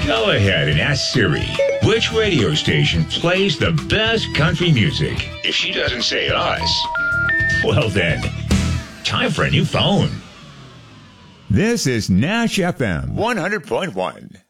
Go ahead and ask Siri which radio station plays the best country music. If she doesn't say us, well then, time for a new phone. This is Nash FM 100.1.